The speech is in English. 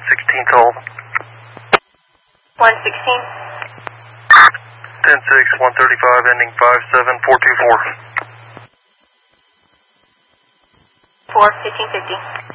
116 toll. 116. 10-6, 135, ending 57424. 4, 1550.